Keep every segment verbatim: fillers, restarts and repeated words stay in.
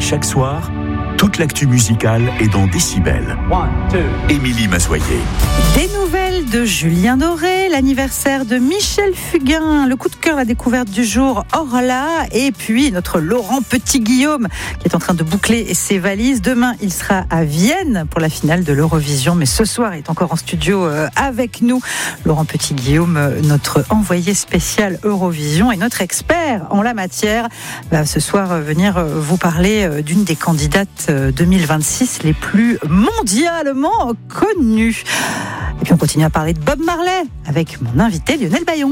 chaque soir, toute l'actu musicale est dans Décibel. Émilie Mazoyer. Des nouvelles de Julien Doré, l'anniversaire de Michel Fugain, le coup de cœur, la découverte du jour, Orla, et puis notre Laurent Petit-Guillaume qui est en train de boucler ses valises. Demain, il sera à Vienne pour la finale de l'Eurovision, mais ce soir, il est encore en studio avec nous. Laurent Petit-Guillaume, notre envoyé spécial Eurovision et notre expert en la matière, va ce soir venir vous parler d'une des candidates deux mille vingt-six les plus mondialement connues. Et puis on continue à parler de Bob Marley avec mon invité Lionel Bayon.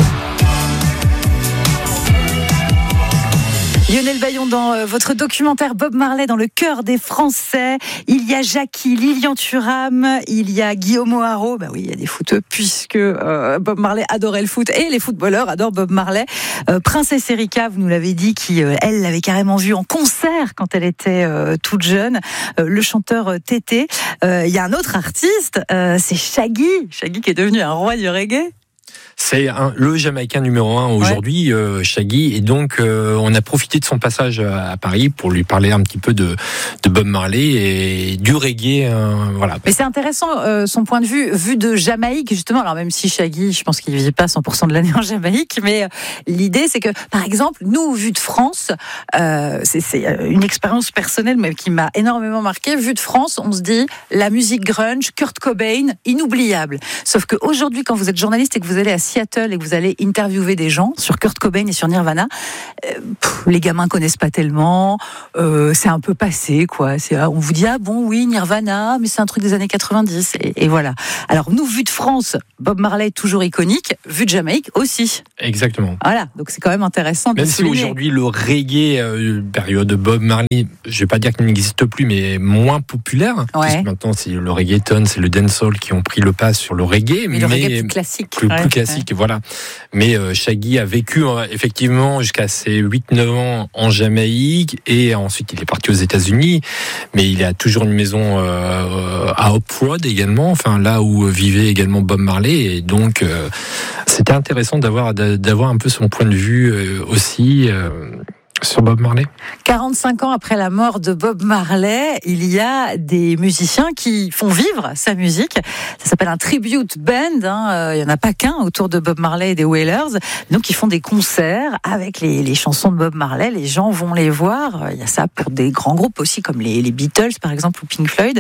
Lionel Bayon, dans votre documentaire Bob Marley dans le cœur des Français, il y a Jackie, Lilian Thuram, il y a Guillaume O'Haraud. Bah oui, il y a des footeux puisque euh, Bob Marley adorait le foot et les footballeurs adorent Bob Marley. Euh, Princesse Erika, vous nous l'avez dit, qui euh, elle l'avait carrément vu en concert quand elle était euh, toute jeune. Euh, le chanteur euh, Tété. Euh, il y a un autre artiste, euh, c'est Shaggy, Shaggy qui est devenu un roi du reggae. C'est un, le Jamaïcain numéro un aujourd'hui, ouais. euh, Shaggy, et donc euh, on a profité de son passage à Paris pour lui parler un petit peu de, de Bob Marley et du reggae, euh, voilà. Mais c'est intéressant euh, son point de vue, vu de Jamaïque justement. Alors même si Shaggy, je pense qu'il ne vit pas cent pour cent de l'année en Jamaïque, mais euh, l'idée c'est que, par exemple, nous, vu de France, euh, c'est, c'est une expérience personnelle mais qui m'a énormément marqué. Vu de France, on se dit la musique grunge, Kurt Cobain, inoubliable. Sauf qu'aujourd'hui, quand vous êtes journaliste et que vous allez à Seattle et que vous allez interviewer des gens sur Kurt Cobain et sur Nirvana, euh, pff, les gamins connaissent pas tellement, euh, c'est un peu passé, quoi. C'est, on vous dit, ah bon, oui, Nirvana, mais c'est un truc des années quatre-vingt-dix, et, et voilà. Alors, nous, vu de France, Bob Marley est toujours iconique, vu de Jamaïque aussi. Exactement. Voilà, donc c'est quand même intéressant de Même si souligner. Aujourd'hui, le reggae, euh, période de Bob Marley, je vais pas dire qu'il n'existe plus, mais moins populaire. Ouais. Parce que maintenant, c'est le reggaeton, c'est le dancehall qui ont pris le pas sur le reggae. Mais, mais le reggae plus classique. Plus, ouais. plus classique. Voilà. Mais euh, Shaggy a vécu euh, effectivement jusqu'à ses huit neuf ans en Jamaïque et ensuite il est parti aux États-Unis. Mais il a toujours une maison euh, à Hope Road également, enfin là où vivait également Bob Marley. Et donc euh, c'était intéressant d'avoir d'avoir un peu son point de vue euh, aussi. Euh, Sur Bob Marley. quarante-cinq ans après la mort de Bob Marley, il y a des musiciens qui font vivre sa musique. Ça s'appelle un tribute band. Hein. Il n'y en a pas qu'un autour de Bob Marley et des Wailers. Donc, ils font des concerts avec les, les chansons de Bob Marley. Les gens vont les voir. Il y a ça pour des grands groupes aussi, comme les, les Beatles, par exemple, ou Pink Floyd.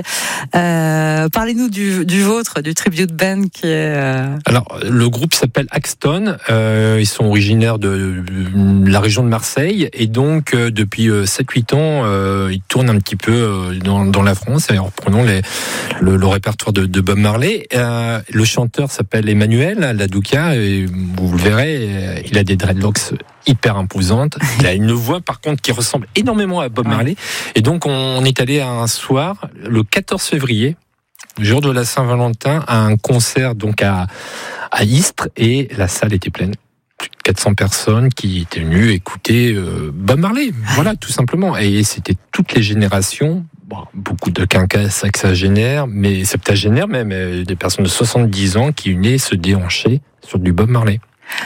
Euh, parlez-nous du, du vôtre, du tribute band qui est... Euh... Alors, le groupe s'appelle Axton. Euh, ils sont originaires de, de la région de Marseille. Et donc, euh, depuis euh, sept huit ans, euh, ils tournent un petit peu euh, dans, dans la France. Et reprenons les, le, le répertoire de, de Bob Marley. Euh, le chanteur s'appelle Emmanuel Ladouka. Et vous le verrez, il a des dreadlocks hyper imposantes. Il a une voix, par contre, qui ressemble énormément à Bob Marley. Et donc, on est allé un soir, le quatorze février, le jour de la Saint-Valentin, à un concert donc à, à Istres. Et la salle était pleine. quatre cents personnes qui étaient venues écouter euh, Bob Marley, voilà, tout simplement. Et c'était toutes les générations, bon, beaucoup de quinquas, sexagénaires, mais septagénaires même, euh, des personnes de soixante-dix ans qui venaient se déhancher sur du Bob Marley.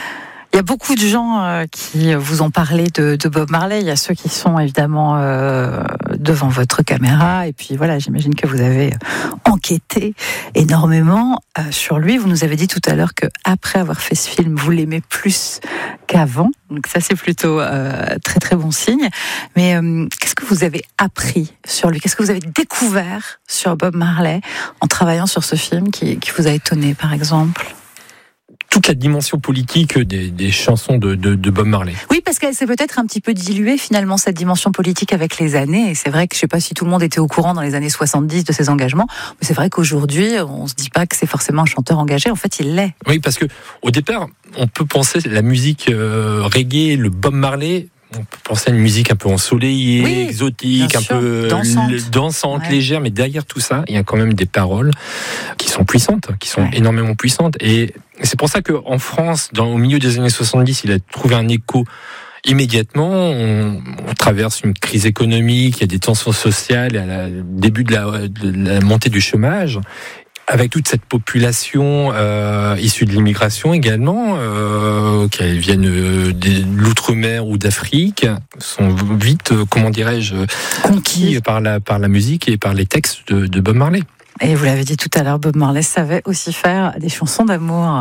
Il y a beaucoup de gens euh, qui vous ont parlé de, de Bob Marley. Il y a ceux qui sont évidemment euh, devant votre caméra. Et puis voilà, j'imagine que vous avez enquêté énormément euh, sur lui. Vous nous avez dit tout à l'heure qu'après avoir fait ce film, vous l'aimez plus qu'avant. Donc ça, c'est plutôt euh, très très bon signe. Mais euh, qu'est-ce que vous avez appris sur lui ? Qu'est-ce que vous avez découvert sur Bob Marley en travaillant sur ce film qui, qui vous a étonné, par exemple ? Toute la dimension politique des, des chansons de, de, de Bob Marley. Oui, parce qu'elle s'est peut-être un petit peu diluée finalement, cette dimension politique avec les années. Et c'est vrai que je ne sais pas si tout le monde était au courant dans les années soixante-dix de ses engagements, mais c'est vrai qu'aujourd'hui, on ne se dit pas que c'est forcément un chanteur engagé. En fait, il l'est. Oui, parce que au départ, on peut penser la musique euh, reggae, le Bob Marley. On peut penser à une musique un peu ensoleillée, oui, exotique, un sûr, peu dansante, dansante ouais. légère, mais derrière tout ça, il y a quand même des paroles qui sont puissantes, qui sont ouais. énormément puissantes. Et c'est pour ça qu'en France, dans, au milieu des années soixante-dix, il a trouvé un écho immédiatement. On, on traverse une crise économique, il y a des tensions sociales, à la, le début de la, de la montée du chômage. avec toute cette population euh, issue de l'immigration également, euh, qu'elles viennent de l'outre-mer ou d'Afrique, sont vite, comment dirais-je, conquis par la, par la musique et par les textes de, de Bob Marley. Et vous l'avez dit tout à l'heure, Bob Marley savait aussi faire des chansons d'amour.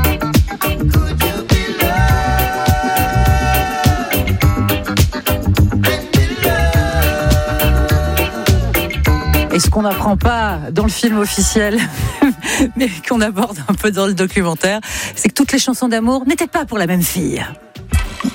Et ce qu'on n'apprend pas dans le film officiel, mais qu'on aborde un peu dans le documentaire, c'est que toutes les chansons d'amour n'étaient pas pour la même fille.